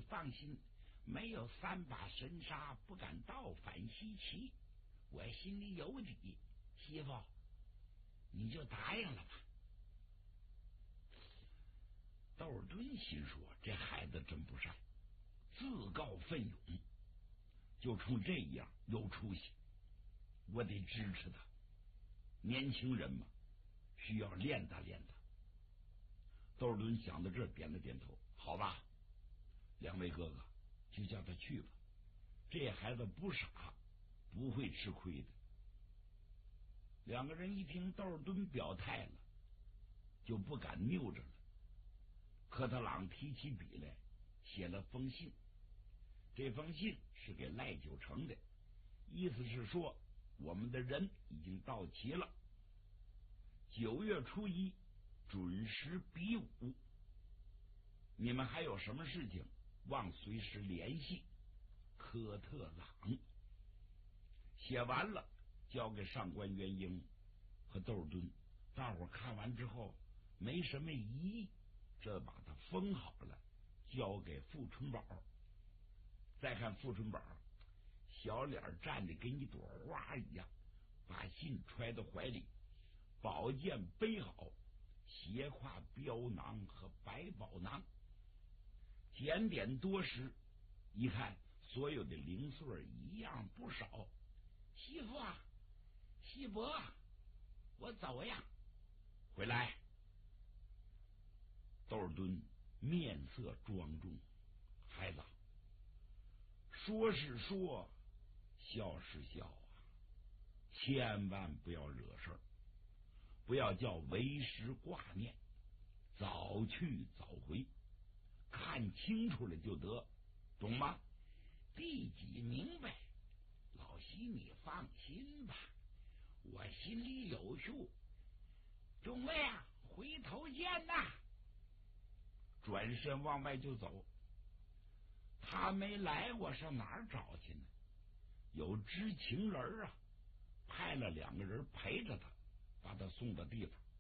放心，没有3把神杀，不敢倒反西岐。我心里有底，媳妇，你就答应了吧。窦尔敦心说，这孩子真不善，自告奋勇，就冲这样有出息，我得支持他。年轻人嘛，需要练他练他。窦尔敦想到这儿，点了点头，好吧，两位哥哥，就叫他去吧。这孩子不傻，不会吃亏的。两个人一听窦尔敦表态了，就不敢拗着了。科特朗提起笔来，写了封信。这封信是给赖九成的，意思是说我们的人已经到齐了，9月初1准时比武。你们还有什么事情，望随时联系科特朗。写完了，交给上官元英和窦尔敦。大伙看完之后没什么异议，这把他封好了，交给傅春宝。再看傅春宝，小脸站得跟一朵花一样，把信揣到怀里，宝剑背好，斜挎镖囊和百宝囊，检点多时，一看所有的零碎一样不少。媳妇啊，西伯，我走呀，回来。窦尔敦面色庄重，孩子，说是说，笑是笑啊，千万不要惹事儿，不要叫为时挂念，早去早回，看清楚了就得，懂吗？弟几明白，老西你放心吧，我心里有数。众位啊，回头见呐！转身往外就走。他没来，我上哪儿找去呢？有知情人啊，派了2个人陪着他，把他送到地方。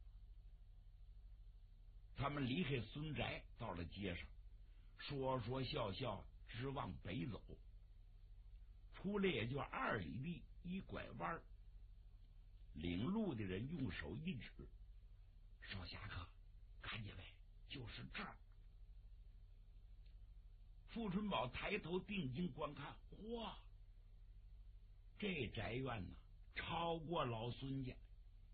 他们离开孙宅，到了街上，说说笑笑，直往北走。出来也就2里地，一拐弯，领路的人用手一指：“少侠客，看见没？就是这儿。”傅春宝抬头定睛观看，嚯，这宅院呢，超过老孙家，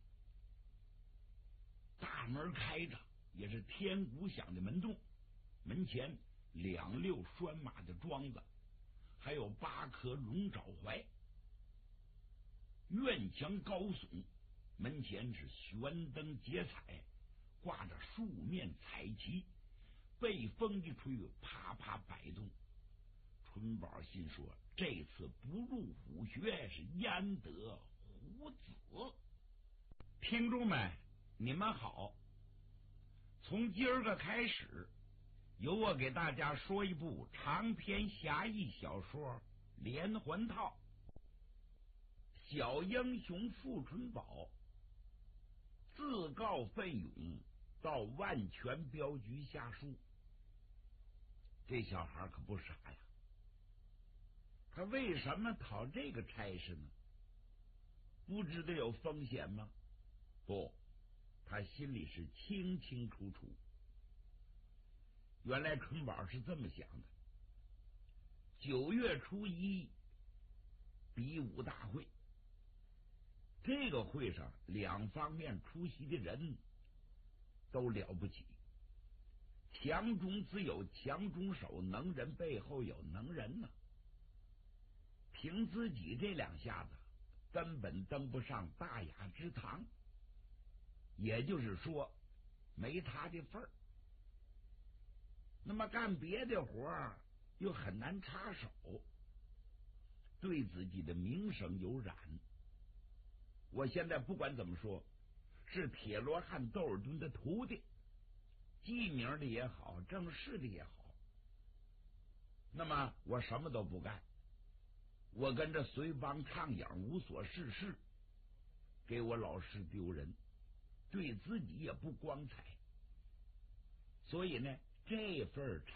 大门开着，也是天鼓响的门洞，门前2溜拴马的桩子，还有8棵龙爪槐，院墙高耸，门前是悬灯结彩，挂着数面彩旗，被风一吹，啪啪摆动。春宝心说，这次不入虎穴，是焉得虎子。听众们，你们好，从今儿个开始，由我给大家说一部长篇侠义小说连环套。小英雄傅春宝自告奋勇到万全镖局下书。这小孩可不傻呀，他为什么讨这个差事呢？不知道有风险吗？不，他心里是清清楚楚。原来春宝是这么想的：9月初1比武大会，这个会上2方面出席的人都了不起，强中自有强中手，能人背后有能人呢。凭自己这2下子根本登不上大雅之堂，也就是说没他的份儿。那么干别的活又很难插手，对自己的名声有染。我现在不管怎么说，是铁罗汉窦尔敦的徒弟，记名的也好，正式的也好，那么我什么都不干，我跟着随帮唱养，无所事事，给我老师丢人，对自己也不光彩。所以呢，这份